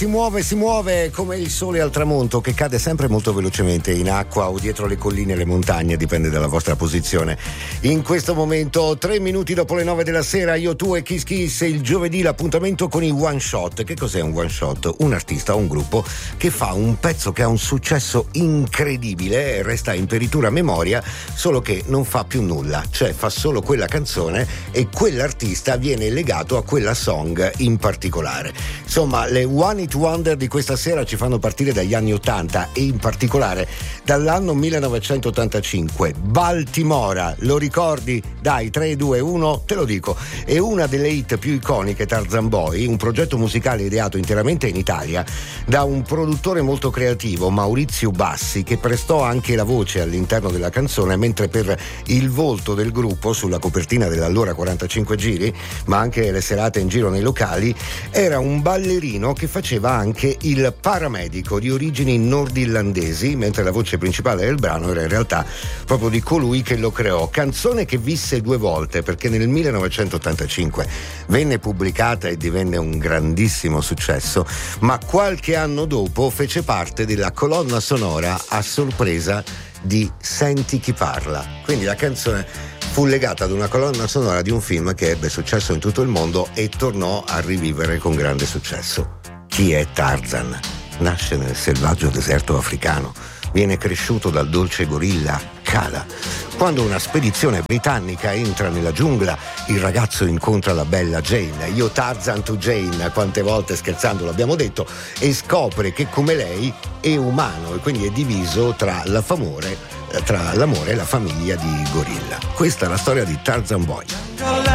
Si muove come il sole al tramonto, che cade sempre molto velocemente in acqua o dietro le colline e le montagne, dipende dalla vostra posizione. In questo momento, 3 minuti dopo le 9 della sera, io, tu e Kiss Kiss, il giovedì l'appuntamento con i one shot. Che cos'è un one shot? Un artista o un gruppo che fa un pezzo che ha un successo incredibile e resta in peritura memoria, solo che non fa più nulla, cioè fa solo quella canzone e quell'artista viene legato a quella song in particolare. Insomma, le One Hit Wonder di questa sera ci fanno partire dagli anni 80 e in particolare dall'anno 1985. Baltimora, lo ricordi? Dai, 3, 2, 1, te lo dico. È una delle hit più iconiche, Tarzan Boy, un progetto musicale ideato interamente in Italia da un produttore molto creativo, Maurizio Bassi, che prestò anche la voce all'interno della canzone, mentre per il volto del gruppo sulla copertina dell'allora 45 giri, ma anche le serate in giro nei locali, era un ballerino che faceva anche il paramedico di origini nordirlandesi, mentre la voce principale del brano era in realtà proprio di colui che lo creò. Canzone che visse 2 volte, perché nel 1985 venne pubblicata e divenne un grandissimo successo, ma qualche anno dopo fece parte della colonna sonora a sorpresa di Senti chi parla. Quindi la canzone fu legata ad una colonna sonora di un film che ebbe successo in tutto il mondo e tornò a rivivere con grande successo. Chi è Tarzan? Nasce nel selvaggio deserto africano, viene cresciuto dal dolce gorilla Kala. Quando una spedizione britannica entra nella giungla, il ragazzo incontra la bella Jane, io Tarzan to Jane, quante volte scherzando l'abbiamo detto, e scopre che come lei è umano e quindi è diviso tra l'amore e la famiglia di gorilla. Questa è la storia di Tarzan Boy.